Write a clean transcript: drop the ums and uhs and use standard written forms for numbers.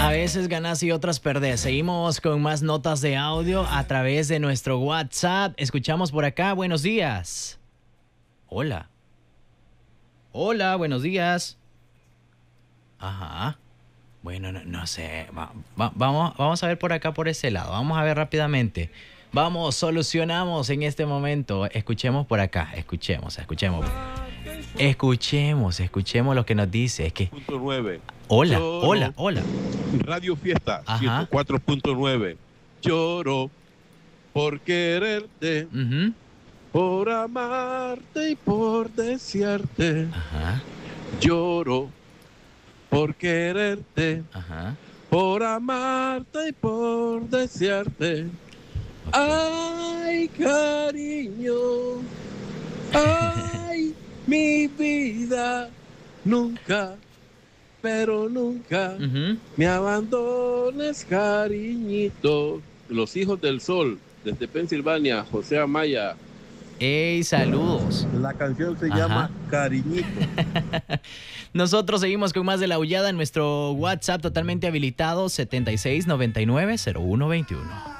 A veces ganas y otras perdés. Seguimos con más notas de audio a través de nuestro WhatsApp. Escuchamos por acá. Buenos días. Hola. Hola, buenos días. Ajá. Bueno, no sé. Vamos a ver por acá, por ese lado. Vamos a ver rápidamente. Vamos, solucionamos en este momento. Escuchemos por acá. Escuchemos. Escuchemos lo que nos dice. Es que... 4.9. Hola. Radio Fiesta, Ajá. 104.9. Lloro por quererte, por amarte y por desearte. Ajá. Lloro por quererte, Ajá. por amarte y por desearte. Okay. Ay, cariño, ay, mi vida, nunca, pero nunca me abandones, cariñito. Los Hijos del Sol, desde Pensilvania, José Amaya. ¡Ey, saludos! La canción se llama Cariñito. Nosotros seguimos con más de La Aullada en nuestro WhatsApp totalmente habilitado 7699-0121.